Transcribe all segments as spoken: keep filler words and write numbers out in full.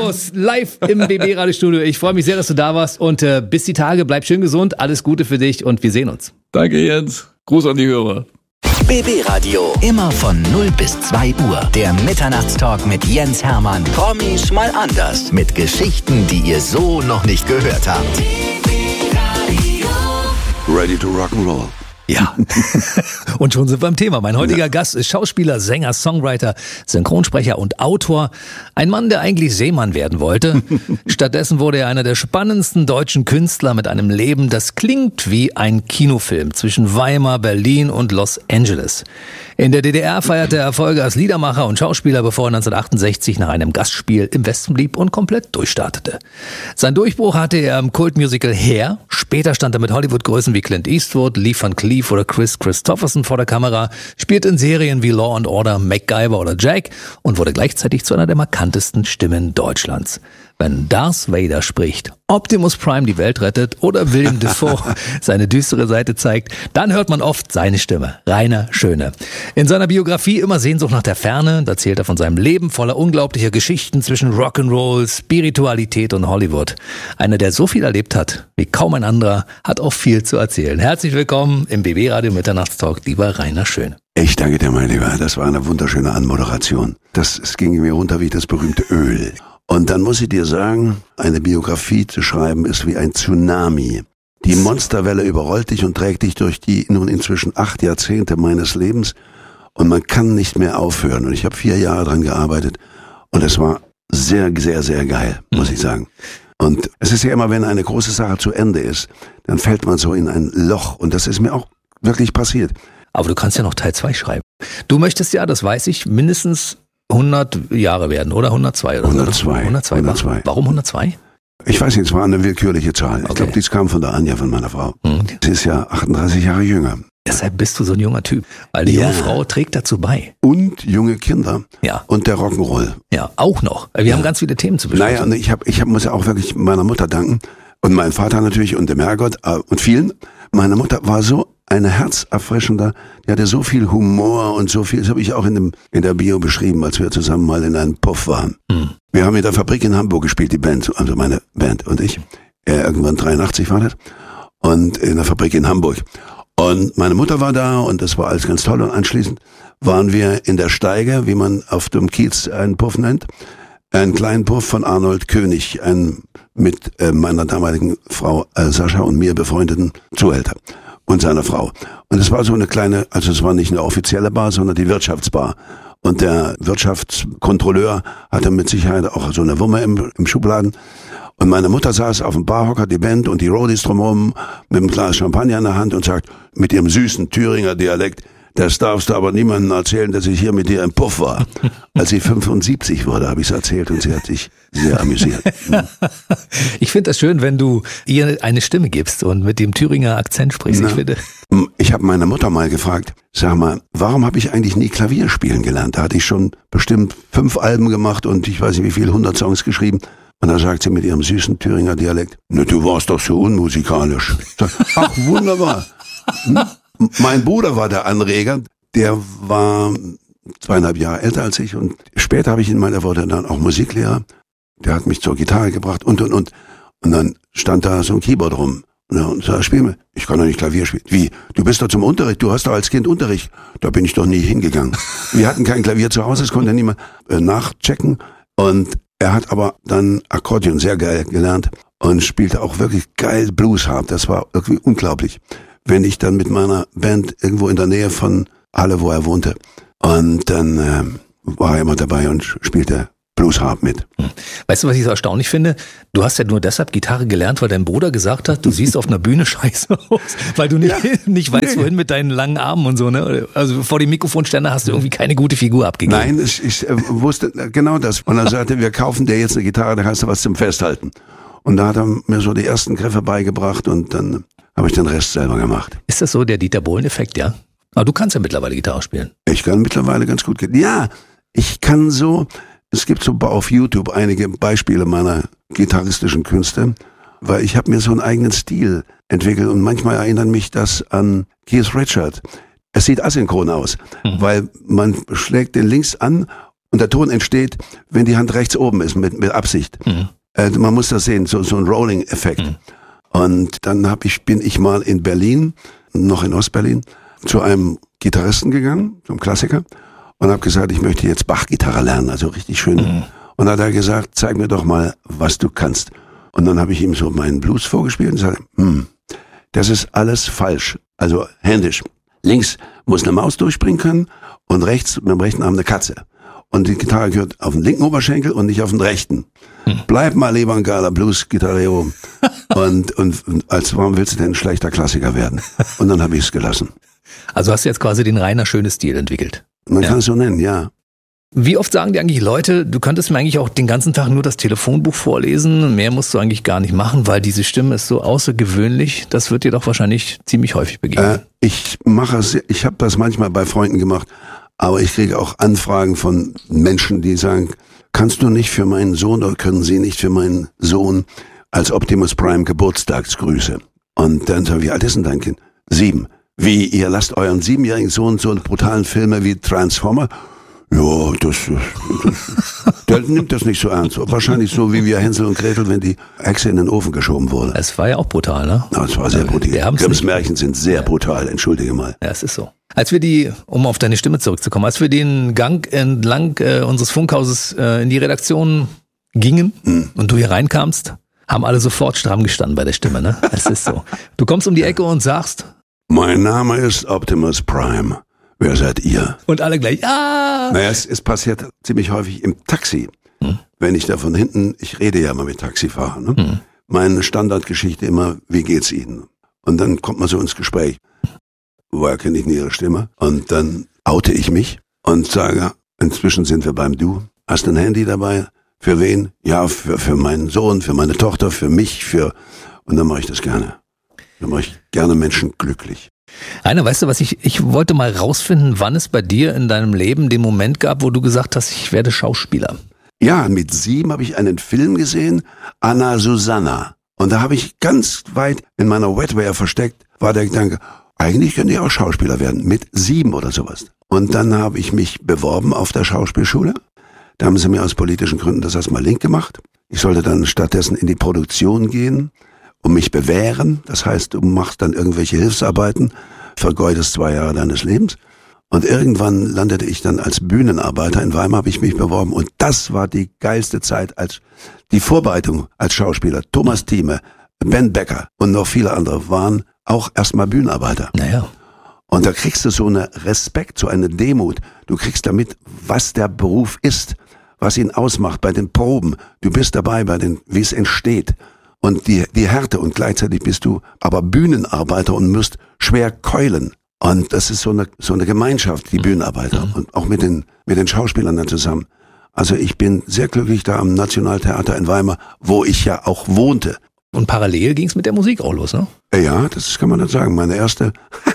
Matthäus, live im B B-Radiostudio. Ich freue mich sehr, dass du da warst und äh, bis die Tage, bleib schön gesund, alles Gute für dich und wir sehen uns. Danke, Jens. Gruß an die Hörer. B B-Radio, immer von null bis zwei Uhr. Der Mitternachtstalk mit Jens Hermann. Promis mal anders. Mit Geschichten, die ihr so noch nicht gehört habt. Ready to rock'n'roll. Ja, und schon sind wir im Thema. Mein heutiger ja. Gast ist Schauspieler, Sänger, Songwriter, Synchronsprecher und Autor. Ein Mann, der eigentlich Seemann werden wollte. Stattdessen wurde er einer der spannendsten deutschen Künstler mit einem Leben, das klingt wie ein Kinofilm zwischen Weimar, Berlin und Los Angeles. In der D D R feierte er Erfolge als Liedermacher und Schauspieler, bevor er neunzehnhundertachtundsechzig nach einem Gastspiel im Westen blieb und komplett durchstartete. Sein Durchbruch hatte er im Kultmusical Hair. Später stand er mit Hollywood-Größen wie Clint Eastwood, Lee Van Cleef oder Chris Christopherson vor der Kamera, spielte in Serien wie Law and Order, MacGyver oder Jack und wurde gleichzeitig zu einer der markantesten Stimmen Deutschlands. Wenn Darth Vader spricht, Optimus Prime die Welt rettet oder William Dafoe seine düstere Seite zeigt, dann hört man oft seine Stimme, Rainer Schöne. In seiner Biografie Immer Sehnsucht nach der Ferne, da erzählt er von seinem Leben voller unglaublicher Geschichten zwischen Rock'n'Roll, Spiritualität und Hollywood. Einer, der so viel erlebt hat wie kaum ein anderer, hat auch viel zu erzählen. Herzlich willkommen im B B-Radio Mitternachtstalk, lieber Rainer Schöne. Ich danke dir, mein Lieber. Das war eine wunderschöne Anmoderation. Das, es ging mir runter wie das berühmte Öl. Und dann muss ich dir sagen, eine Biografie zu schreiben ist wie ein Tsunami. Die Monsterwelle überrollt dich und trägt dich durch die nun inzwischen acht Jahrzehnte meines Lebens und man kann nicht mehr aufhören. Und ich habe vier Jahre dran gearbeitet und es war sehr, sehr, sehr geil, muss ich sagen. Und es ist ja immer, wenn eine große Sache zu Ende ist, dann fällt man so in ein Loch und das ist mir auch wirklich passiert. Aber du kannst ja noch Teil zwei schreiben. Du möchtest ja, das weiß ich, mindestens hundert Jahre werden, oder? hundertzwei oder hundertzwei. hundertzwei. hundertzwei. Warum hundertzwei? Ich weiß nicht, es war eine willkürliche Zahl. Okay. Ich glaube, dies kam von der Anja, von meiner Frau. Mhm. Sie ist ja achtunddreißig Jahre jünger. Deshalb bist du so ein junger Typ. Weil die ja. junge Frau trägt dazu bei. Und junge Kinder. Ja. Und der Rock'n'Roll. Ja, auch noch. Wir ja. haben ganz viele Themen zu besprechen. Naja, und ich, hab, ich hab, muss ja auch wirklich meiner Mutter danken. Und meinem Vater natürlich und dem Herrgott äh, und vielen. Meine Mutter war so eine herzerfrischender, die hatte so viel Humor und so viel, das habe ich auch in, dem, in der Bio beschrieben, als wir zusammen mal in einem Puff waren. Mhm. Wir haben in der Fabrik in Hamburg gespielt, die Band, also meine Band und ich. Äh, irgendwann dreiundachtzig war das. Und in der Fabrik in Hamburg. Und meine Mutter war da und das war alles ganz toll. Und anschließend waren wir in der Steige, wie man auf dem Kiez einen Puff nennt. Einen kleinen Puff von Arnold König, ein mit äh, meiner damaligen Frau äh, Sascha und mir befreundeten Zuhälter und seiner Frau. Und es war so eine kleine, also es war nicht eine offizielle Bar, sondern die Wirtschaftsbar. Und der Wirtschaftskontrolleur hatte mit Sicherheit auch so eine Wumme im, im Schubladen. Und meine Mutter saß auf dem Barhocker, die Band und die Roadies drumherum mit einem Glas Champagner in der Hand und sagt, mit ihrem süßen Thüringer Dialekt, das darfst du aber niemandem erzählen, dass ich hier mit dir im Puff war. Als sie fünfundsiebzig wurde, habe ich es erzählt und sie hat sich sehr amüsiert. Ich finde das schön, wenn du ihr eine Stimme gibst und mit dem Thüringer Akzent sprichst. Na, ich finde. Ich habe meine Mutter mal gefragt, sag mal, warum habe ich eigentlich nie Klavier spielen gelernt? Da hatte ich schon bestimmt fünf Alben gemacht und ich weiß nicht wie viel, hundert Songs geschrieben. Und da sagt sie mit ihrem süßen Thüringer Dialekt, ne, du warst doch so unmusikalisch. Sag, ach, wunderbar. Hm? Mein Bruder war der Anreger, der war zweieinhalb Jahre älter als ich und später habe ich ihn mal, er wurde dann auch Musiklehrer, der hat mich zur Gitarre gebracht und und und und dann stand da so ein Keyboard rum und sag, spiel mir, ich kann doch nicht Klavier spielen. Wie, du bist doch zum Unterricht, du hast doch als Kind Unterricht. Da bin ich doch nie hingegangen. Wir hatten kein Klavier zu Hause, das konnte niemand äh, nachchecken und er hat aber dann Akkordeon sehr geil gelernt und spielte auch wirklich geil Bluesharp, das war irgendwie unglaublich. Wenn ich dann mit meiner Band irgendwo in der Nähe von Halle, wo er wohnte. Und dann äh, war er immer dabei und spielte Bluesharp mit. Weißt du, was ich so erstaunlich finde? Du hast ja nur deshalb Gitarre gelernt, weil dein Bruder gesagt hat, du siehst auf einer Bühne scheiße aus, weil du nicht, ja. nicht weißt, wohin mit deinen langen Armen und so. Ne? Also vor dem Mikrofonständer hast du irgendwie keine gute Figur abgegeben. Nein, ich, ich äh, wusste genau das. Und er sagte, wir kaufen dir jetzt eine Gitarre, da hast du was zum Festhalten. Und da hat er mir so die ersten Griffe beigebracht und dann habe ich den Rest selber gemacht. Ist das so der Dieter Bohlen-Effekt, ja? Aber du kannst ja mittlerweile Gitarre spielen. Ich kann mittlerweile ganz gut. Ja, ich kann so, es gibt so auf YouTube einige Beispiele meiner gitarristischen Künste, weil ich habe mir so einen eigenen Stil entwickelt und manchmal erinnert mich das an Keith Richards. Es sieht asynchron aus, hm. weil man schlägt den links an Und der Ton entsteht, wenn die Hand rechts oben ist, mit, mit Absicht. Mhm. Äh, man muss das sehen, so, so ein Rolling-Effekt. Mhm. Und dann hab ich, bin ich mal in Berlin, noch in Ostberlin, zu einem Gitarristen gegangen, zum Klassiker, und habe gesagt, ich möchte jetzt Bach-Gitarre lernen, also richtig schön. Mhm. Und dann hat er gesagt, zeig mir doch mal, was du kannst. Und dann habe ich ihm so meinen Blues vorgespielt und sagte, hm, das ist alles falsch, also händisch. Links muss eine Maus durchspringen können und rechts mit dem rechten Arm eine Katze. Und die Gitarre gehört auf den linken Oberschenkel und nicht auf den rechten. Hm. Bleib mal lieber ein geiler Blues-Gitarrero. und, und, und als warum willst du denn ein schlechter Klassiker werden? Und dann habe ich es gelassen. Also hast du jetzt quasi den Rainer Schöne-Stil entwickelt. Man ja. kann es so nennen, ja. Wie oft sagen dir eigentlich Leute, du könntest mir eigentlich auch den ganzen Tag nur das Telefonbuch vorlesen, mehr musst du eigentlich gar nicht machen, weil diese Stimme ist so außergewöhnlich, das wird dir doch wahrscheinlich ziemlich häufig begegnen. Äh, ich mache es, ich habe das manchmal bei Freunden gemacht, aber ich kriege auch Anfragen von Menschen, die sagen, kannst du nicht für meinen Sohn oder können Sie nicht für meinen Sohn als Optimus Prime Geburtstagsgrüße? Und dann sage ich, wie alt ist denn dein Kind? Sieben. Wie, ihr lasst euren siebenjährigen Sohn so brutalen Filme wie Transformer? Ja, das, das der nimmt das nicht so ernst. Wahrscheinlich so wie wir Hänsel und Gretel, wenn die Echse in den Ofen geschoben wurde. Es war ja auch brutal, ne? Ja, es war sehr brutal. Grimms Märchen sind sehr brutal, entschuldige mal. Ja, es ist so. Als wir die, um auf deine Stimme zurückzukommen, als wir den Gang entlang äh, unseres Funkhauses äh, in die Redaktion gingen hm. und du hier reinkamst, haben alle sofort stramm gestanden bei der Stimme, ne? Es ist so. Du kommst um die Ecke und sagst, mein Name ist Optimus Prime. Wer seid ihr? Und alle gleich, ah! Naja, es, es passiert ziemlich häufig im Taxi. Hm. Wenn ich da von hinten, ich rede ja mal mit Taxifahrern, ne? Hm. Meine Standardgeschichte immer, wie geht's Ihnen? Und dann kommt man so ins Gespräch. Woher kenne ich denn Ihre Stimme? Und dann oute ich mich und sage, inzwischen sind wir beim Du. Hast du ein Handy dabei? Für wen? Ja, für, für meinen Sohn, für meine Tochter, für mich, für, und dann mache ich das gerne. Dann mache ich gerne Menschen glücklich. Rainer, weißt du was, ich, ich wollte mal rausfinden, wann es bei dir in deinem Leben den Moment gab, wo du gesagt hast, ich werde Schauspieler. Ja, mit sieben habe ich einen Film gesehen, Anna Susanna. Und da habe ich ganz weit in meiner Wetware versteckt, war der Gedanke, eigentlich könnte ich auch Schauspieler werden, mit sieben oder sowas. Und dann habe ich mich beworben auf der Schauspielschule. Da haben sie mir aus politischen Gründen das erstmal link gemacht. Ich sollte dann stattdessen in die Produktion gehen und mich bewähren. Das heißt, du machst dann irgendwelche Hilfsarbeiten, vergeudest zwei Jahre deines Lebens. Und irgendwann landete ich dann als Bühnenarbeiter. In Weimar habe ich mich beworben. Und das war die geilste Zeit als die Vorbereitung als Schauspieler. Thomas Thieme, Ben Becker und noch viele andere waren auch erstmal Bühnenarbeiter. Naja. Und da kriegst du so einen Respekt, so eine Demut. Du kriegst damit, was der Beruf ist, was ihn ausmacht bei den Proben. Du bist dabei bei den, wie es entsteht. Und die, die Härte, und gleichzeitig bist du aber Bühnenarbeiter und musst schwer keulen. Und das ist so eine, so eine Gemeinschaft, die Bühnenarbeiter. Mhm. Und auch mit den, mit den Schauspielern dann zusammen. Also ich bin sehr glücklich da am Nationaltheater in Weimar, wo ich ja auch wohnte. Und parallel ging es mit der Musik auch los, ne? Ja, das kann man dann sagen. Meine erste,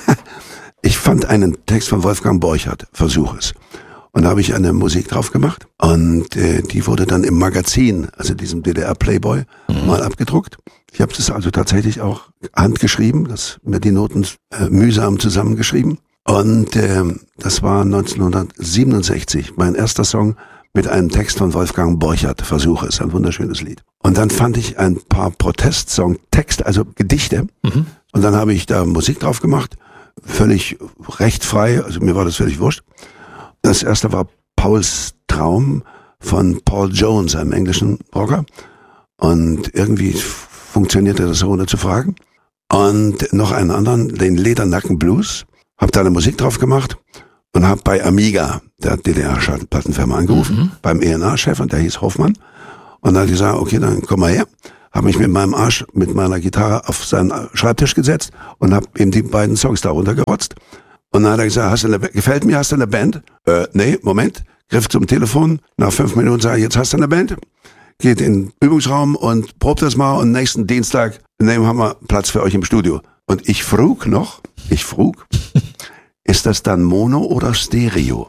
ich fand einen Text von Wolfgang Borchardt, Versuch es. Und da habe ich eine Musik drauf gemacht und äh, die wurde dann im Magazin, also diesem D D R Playboy, mhm. mal abgedruckt. Ich habe das also tatsächlich auch handgeschrieben, das mir die Noten äh, mühsam zusammengeschrieben. Und äh, das war neunzehnhundertsiebenundsechzig, mein erster Song mit einem Text von Wolfgang Borchardt, Versuche es, ein wunderschönes Lied. Und dann fand ich ein paar Protestsong-Texte, also Gedichte. Mhm. Und dann habe ich da Musik drauf gemacht, völlig rechtfrei, also mir war das völlig wurscht. Das erste war Pauls Traum von Paul Jones, einem englischen Rocker. Und irgendwie funktionierte das, ohne zu fragen. Und noch einen anderen, den Ledernacken Blues. Hab da eine Musik drauf gemacht und hab bei Amiga, der D D R-Plattenfirma, angerufen, mhm. beim E N A-Chef, und der hieß Hoffmann. Und dann hat gesagt, okay, dann komm mal her. Hab mich mit meinem Arsch, mit meiner Gitarre auf seinen Schreibtisch gesetzt und hab ihm die beiden Songs da runtergerotzt. Und dann hat er gesagt, hast du eine, gefällt mir, hast du eine Band? Äh, nee, Moment. Griff zum Telefon. Nach fünf Minuten sage ich, jetzt hast du eine Band. Geht in den Übungsraum und probt das mal, und nächsten Dienstag nehmen haben wir Platz für euch im Studio. Und ich frug noch, ich frug, ist das dann Mono oder Stereo?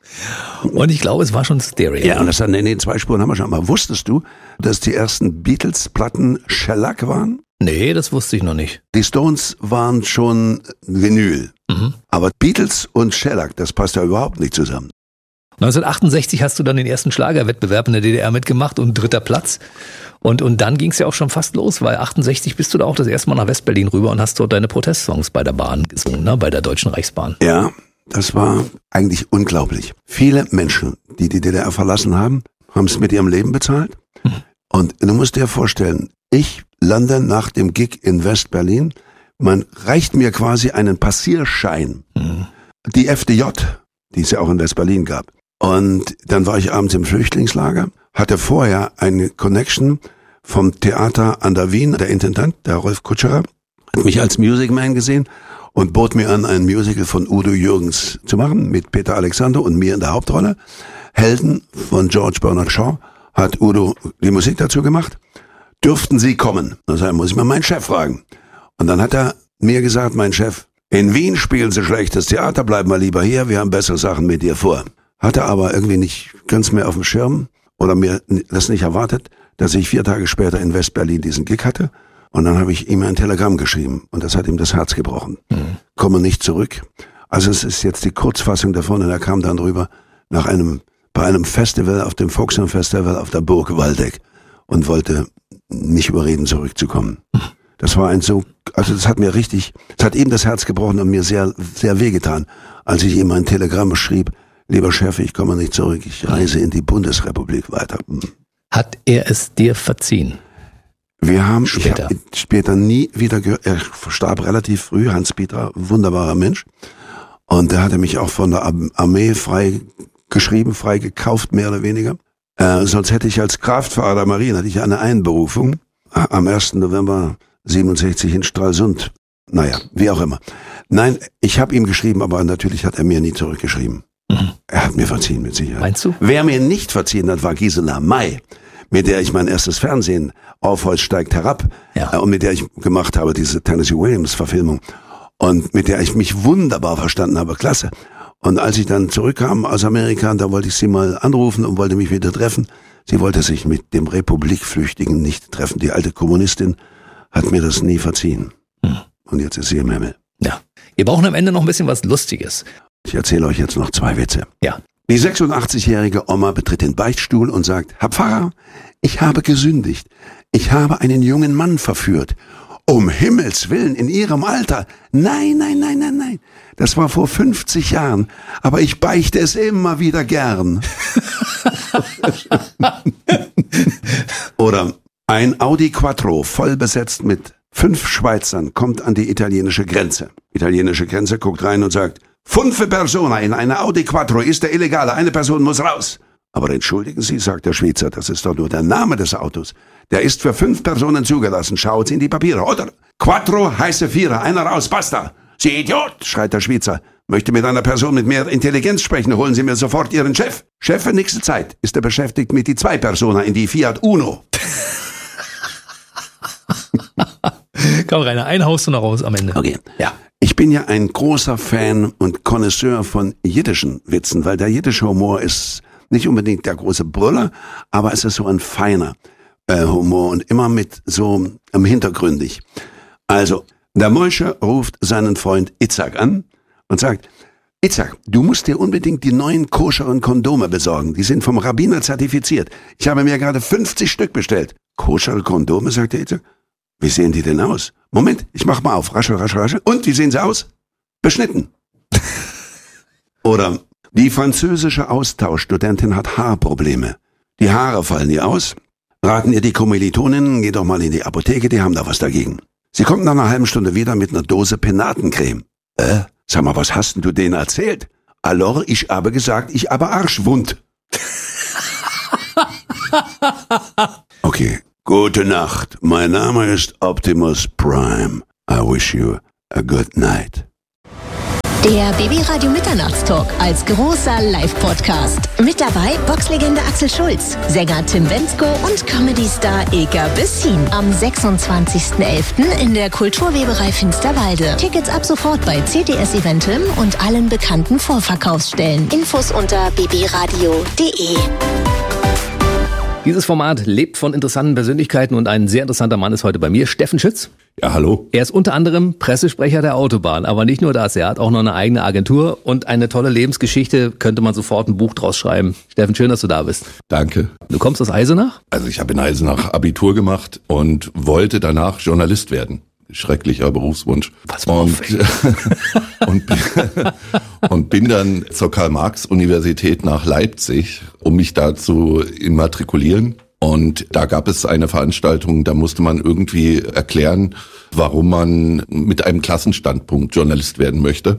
Und ich glaube, es war schon Stereo. Ja, und das dann in den zwei Spuren haben wir schon. Aber wusstest du, dass die ersten Beatles-Platten Shellac waren? Nee, das wusste ich noch nicht. Die Stones waren schon Vinyl. Mhm. Aber Beatles und Shellac, das passt ja überhaupt nicht zusammen. neunzehnhundertachtundsechzig hast du dann den ersten Schlagerwettbewerb in der D D R mitgemacht und dritter Platz. Und, und dann ging es ja auch schon fast los, weil achtundsechzig bist du da auch das erste Mal nach West-Berlin rüber und hast dort deine Protestsongs bei der Bahn gesungen, ne? Bei der Deutschen Reichsbahn. Ja, das war eigentlich unglaublich. Viele Menschen, die die D D R verlassen haben, haben es mit ihrem Leben bezahlt. Hm. Und du musst dir vorstellen, ich lande nach dem Gig in West-Berlin, man reicht mir quasi einen Passierschein, hm. die F D J, die es ja auch in West-Berlin gab. Und dann war ich abends im Flüchtlingslager, hatte vorher eine Connection vom Theater an der Wien, der Intendant, der Rolf Kutscherer, hat mich als Musicman gesehen und bot mir an, ein Musical von Udo Jürgens zu machen, mit Peter Alexander und mir in der Hauptrolle. Helden von George Bernard Shaw hat Udo die Musik dazu gemacht. Dürften Sie kommen? Da muss ich mal meinen Chef fragen. Und dann hat er mir gesagt, mein Chef, in Wien spielen Sie schlechtes Theater, bleib mal lieber hier, wir haben bessere Sachen mit dir vor. Hatte aber irgendwie nicht ganz mehr auf dem Schirm oder mir das nicht erwartet, dass ich vier Tage später in West-Berlin diesen Gig hatte. Und dann habe ich ihm ein Telegramm geschrieben und das hat ihm das Herz gebrochen. Mhm. Komme nicht zurück. Also es ist jetzt die Kurzfassung davon und er kam dann rüber nach einem, bei einem Festival, auf dem Volkswagen Festival auf der Burg Waldeck und wollte mich überreden, zurückzukommen. Mhm. Das war ein so, also das hat mir richtig, das hat ihm das Herz gebrochen und mir sehr, sehr wehgetan, als ich ihm ein Telegramm schrieb, lieber Chef, ich komme nicht zurück, ich reise in die Bundesrepublik weiter. Mhm. Hat er es dir verziehen? Wir haben später, ich hab später nie wieder gehört, er starb relativ früh, Hans-Peter, wunderbarer Mensch. Und er hatte mich auch von der Armee frei geschrieben, frei gekauft, mehr oder weniger. Äh, sonst hätte ich als Kraftfahrer der Marine, hatte ich eine Einberufung am ersten November siebenundsechzig in Stralsund. Naja, wie auch immer. Nein, ich habe ihm geschrieben, aber natürlich hat er mir nie zurückgeschrieben. Mhm. Er hat mir verziehen, mit Sicherheit. Meinst du? Wer mir nicht verziehen hat, war Gisela May, mit der ich mein erstes Fernsehen, Aufholz steigt herab, ja. äh, und mit der ich gemacht habe, diese Tennessee Williams-Verfilmung, und mit der ich mich wunderbar verstanden habe, klasse. Und als ich dann zurückkam aus Amerika, da wollte ich sie mal anrufen und wollte mich wieder treffen. Sie wollte sich mit dem Republikflüchtigen nicht treffen. Die alte Kommunistin hat mir das nie verziehen. Hm. Und jetzt ist sie im Himmel. Ja. Wir brauchen am Ende noch ein bisschen was Lustiges. Ich erzähle euch jetzt noch zwei Witze. Ja. Die sechsundachtzig-jährige Oma betritt den Beichtstuhl und sagt, Herr Pfarrer, ich habe gesündigt. Ich habe einen jungen Mann verführt. Um Himmels Willen, in Ihrem Alter. Nein, nein, nein, nein, nein. Das war vor fünfzig Jahren. Aber ich beichte es immer wieder gern. Oder ein Audi Quattro, voll besetzt mit fünf Schweizern, kommt an die italienische Grenze. Italienische Grenze guckt rein und sagt, Fünfe Persona in einer Audi Quattro ist der Illegale, eine Person muss raus. Aber entschuldigen Sie, sagt der Schweizer, das ist doch nur der Name des Autos. Der ist für fünf Personen zugelassen, schaut in die Papiere, oder? Quattro heiße Vierer, einer raus, basta. Sie Idiot, schreit der Schweizer. Möchte mit einer Person mit mehr Intelligenz sprechen, holen Sie mir sofort Ihren Chef. Chef für nächste Zeit ist er beschäftigt mit die zwei Persona in die Fiat Uno. Komm, Rainer, ein haust du noch raus am Ende. Okay. Ja. Ich bin ja ein großer Fan und Connoisseur von jiddischen Witzen, weil der jiddische Humor ist nicht unbedingt der große Brüller, aber es ist so ein feiner äh, Humor und immer mit so ähm, hintergründig. Also, der Moische ruft seinen Freund Itzhak an und sagt, Itzhak, du musst dir unbedingt die neuen koscheren Kondome besorgen. Die sind vom Rabbiner zertifiziert. Ich habe mir gerade fünfzig Stück bestellt. Koschere Kondome, sagt der Itzhak. Wie sehen die denn aus? Moment, ich mach mal auf. Raschel, raschel, raschel. Und, wie sehen sie aus? Beschnitten. Oder, die französische Austauschstudentin hat Haarprobleme. Die Haare fallen ihr aus. Raten ihr die Kommilitoninnen, geht doch mal in die Apotheke, die haben da was dagegen. Sie kommt nach einer halben Stunde wieder mit einer Dose Penatencreme. Äh, sag mal, was hast denn du denen erzählt? Alors, ich habe gesagt, ich habe Arschwund. Okay. Gute Nacht. Mein Name ist Optimus Prime. I wish you a good night. Der B B Radio Mitternachtstalk als großer Live-Podcast. Mit dabei Boxlegende Axel Schulz, Sänger Tim Bendzko und Comedy-Star Ilka Bessin. Am sechsundzwanzigsten elften in der Kulturweberei Finsterwalde. Tickets ab sofort bei C T S Eventim und allen bekannten Vorverkaufsstellen. Infos unter b b radio punkt d e. Dieses Format lebt von interessanten Persönlichkeiten und ein sehr interessanter Mann ist heute bei mir, Steffen Schütz. Ja, hallo. Er ist unter anderem Pressesprecher der Autobahn, aber nicht nur das, er hat auch noch eine eigene Agentur und eine tolle Lebensgeschichte, könnte man sofort ein Buch draus schreiben. Steffen, schön, dass du da bist. Danke. Du kommst aus Eisenach? Also ich habe in Eisenach Abitur gemacht und wollte danach Journalist werden. Schrecklicher Berufswunsch. Was und, und, und bin dann zur Karl-Marx-Universität nach Leipzig, um mich da zu immatrikulieren. Und da gab es eine Veranstaltung, da musste man irgendwie erklären, warum man mit einem Klassenstandpunkt Journalist werden möchte.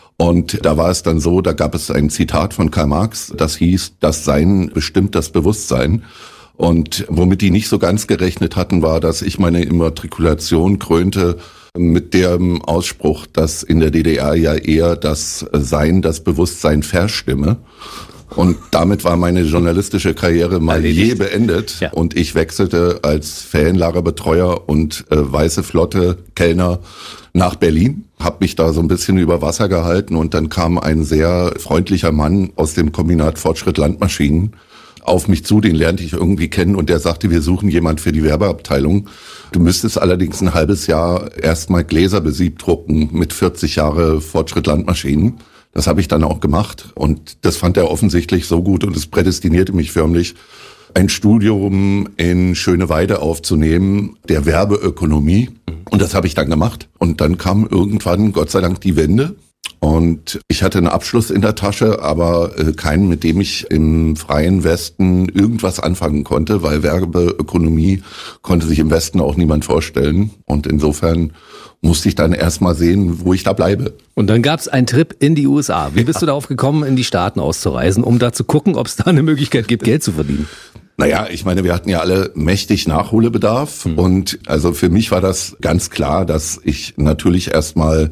Und da war es dann so, da gab es ein Zitat von Karl Marx, das hieß, das Sein bestimmt das Bewusstsein. Und womit die nicht so ganz gerechnet hatten, war, dass ich meine Immatrikulation krönte mit dem Ausspruch, dass in der D D R ja eher das Sein, das Bewusstsein verstimme. Und damit war meine journalistische Karriere mal je beendet. Ja. Und ich wechselte als Ferienlagerbetreuer und äh, weiße Flotte Kellner nach Berlin, habe mich da so ein bisschen über Wasser gehalten und dann kam ein sehr freundlicher Mann aus dem Kombinat Fortschritt Landmaschinen auf mich zu, den lernte ich irgendwie kennen und der sagte, wir suchen jemand für die Werbeabteilung. Du müsstest allerdings ein halbes Jahr erstmal Gläser besiebt drucken mit vierzig Jahre Fortschritt Landmaschinen. Das habe ich dann auch gemacht und das fand er offensichtlich so gut und es prädestinierte mich förmlich, ein Studium in Schöneweide aufzunehmen, der Werbeökonomie. Und das habe ich dann gemacht. Und dann kam irgendwann, Gott sei Dank, die Wende. Und ich hatte einen Abschluss in der Tasche, aber keinen, mit dem ich im freien Westen irgendwas anfangen konnte, weil Werbeökonomie konnte sich im Westen auch niemand vorstellen. Und insofern musste ich dann erstmal sehen, wo ich da bleibe. Und dann gab es einen Trip in die U S A. Wie bist ja. du darauf gekommen, in die Staaten auszureisen, um da zu gucken, ob es da eine Möglichkeit gibt, Geld zu verdienen? Naja, ich meine, wir hatten ja alle mächtig Nachholbedarf. Hm. Und also für mich war das ganz klar, dass ich natürlich erstmal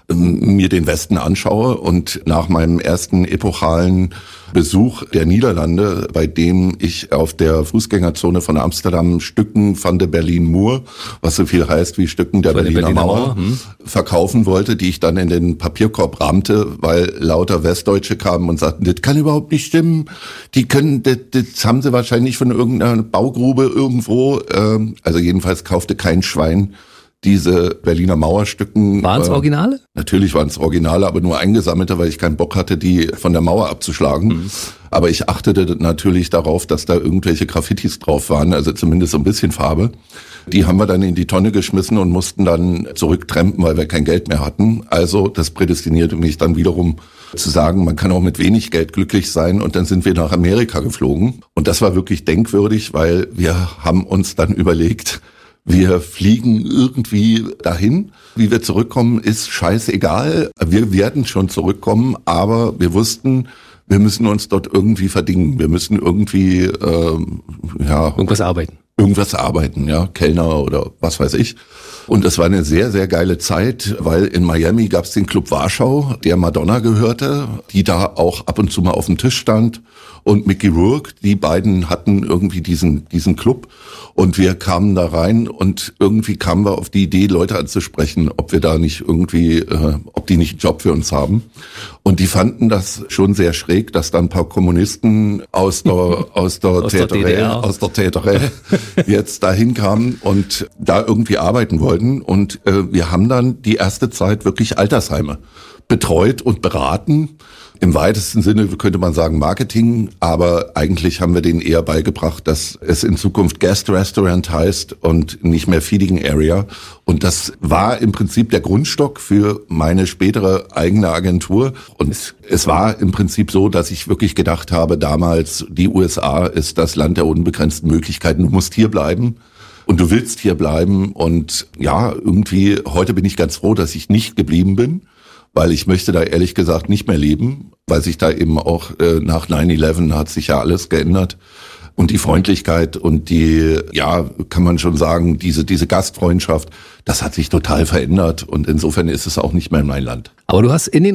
mir den Westen anschaue und nach meinem ersten epochalen Besuch der Niederlande, bei dem ich auf der Fußgängerzone von Amsterdam Stücken von der Berlin-Mur, was so viel heißt wie Stücken der Berliner, Berliner Mauer, Mauer hm. verkaufen wollte, die ich dann in den Papierkorb rammte, weil lauter Westdeutsche kamen und sagten, das kann überhaupt nicht stimmen, die können, das, das haben sie wahrscheinlich von irgendeiner Baugrube irgendwo, also jedenfalls kaufte kein Schwein diese Berliner Mauerstücken. Waren es Originale? Äh, natürlich waren es Originale, aber nur eingesammelte, weil ich keinen Bock hatte, die von der Mauer abzuschlagen. Mhm. Aber ich achtete natürlich darauf, dass da irgendwelche Graffitis drauf waren, also zumindest so ein bisschen Farbe. Die haben wir dann in die Tonne geschmissen und mussten dann zurücktrempen, weil wir kein Geld mehr hatten. Also das prädestinierte mich dann wiederum zu sagen, man kann auch mit wenig Geld glücklich sein. Und dann sind wir nach Amerika geflogen. Und das war wirklich denkwürdig, weil wir haben uns dann überlegt, wir fliegen irgendwie dahin. Wie wir zurückkommen, ist scheißegal. Wir werden schon zurückkommen, aber wir wussten, wir müssen uns dort irgendwie verdingen. Wir müssen irgendwie, ähm, ja. Irgendwas arbeiten. Irgendwas arbeiten, ja. Kellner oder was weiß ich. Und es war eine sehr, sehr geile Zeit, weil in Miami gab es den Club Warschau, der Madonna gehörte, die da auch ab und zu mal auf dem Tisch stand. Und Mickey Rourke, die beiden hatten irgendwie diesen diesen Club und wir kamen da rein und irgendwie kamen wir auf die Idee, Leute anzusprechen, ob wir da nicht irgendwie, äh, ob die nicht einen Job für uns haben. Und die fanden das schon sehr schräg, dass da ein paar Kommunisten aus der aus der aus Täterei, aus der Täterei jetzt dahin kamen und da irgendwie arbeiten wollten. Und äh, wir haben dann die erste Zeit wirklich Altersheime betreut und beraten. Im weitesten Sinne könnte man sagen Marketing, aber eigentlich haben wir denen eher beigebracht, dass es in Zukunft Guest Restaurant heißt und nicht mehr Feeding Area. Und das war im Prinzip der Grundstock für meine spätere eigene Agentur. Und es war im Prinzip so, dass ich wirklich gedacht habe, damals, die U S A ist das Land der unbegrenzten Möglichkeiten. Du musst hier bleiben. Und du willst hier bleiben. Und ja, irgendwie, heute bin ich ganz froh, dass ich nicht geblieben bin, weil ich möchte da ehrlich gesagt nicht mehr leben, weil sich da eben auch äh, nach nine eleven hat sich ja alles geändert. Und die Freundlichkeit und die, ja, kann man schon sagen, diese diese Gastfreundschaft, das hat sich total verändert. Und insofern ist es auch nicht mehr mein Land. Aber du hast in den